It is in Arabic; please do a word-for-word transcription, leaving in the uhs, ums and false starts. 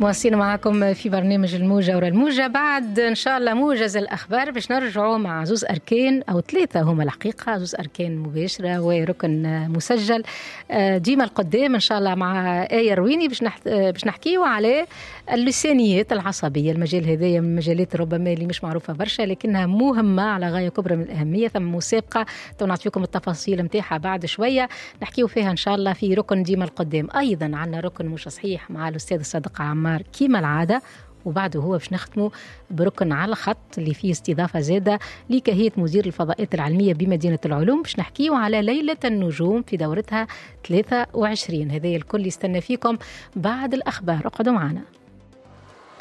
مواصلين معكم في برنامج الموجة ورا الموجة. بعد إن شاء الله موجز الأخبار باش نرجعوا مع زوز أركان أو ثلاثة هما الحقيقة، زوز أركان مباشرة وركن مسجل ديما القدام إن شاء الله مع آية رويني باش نح... باش نحكيوا على اللسانيات العصبية. المجال هذايا من المجالات ربما اللي مش معروفة برشا لكنها مهمة على غاية كبرى من الأهمية. ثم مسابقة نعطيكم التفاصيل متاعها بعد شوية نحكيوا فيها إن شاء الله في ركن ديما القدام. أيضا عنا ركن مش صحيح مع الأستاذ صادق عمار كيما العادة، وبعده هو باش نختموا بركن على الخط اللي فيه استضافة زادة لكهية مدير الفضاءات العلمية بمدينة العلوم باش نحكيوا على ليلة النجوم في دورتها ثلاثة وعشرين. هذا الكل يستنى فيكم بعد الأخبار، اقعدوا معنا.